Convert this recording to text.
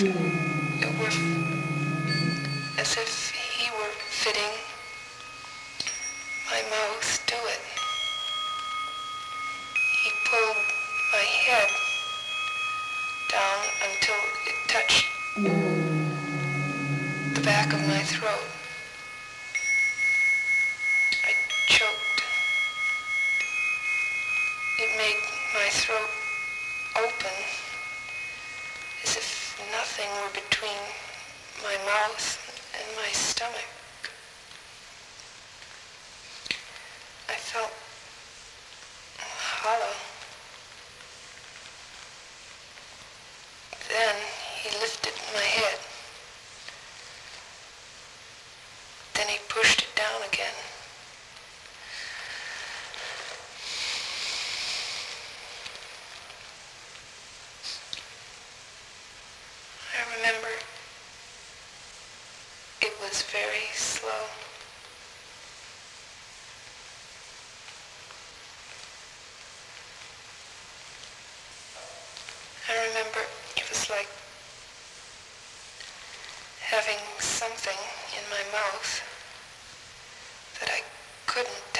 It were as if he were fitting my mouth to it. He pulled my head down until it touched the back of my throat. I choked. It made my throat open as if nothing were between my mouth and my stomach. I felt hollow. Then he lifted my head. Then he pushed it down again. I remember it was very slow. I remember it was like having something in my mouth that I couldn't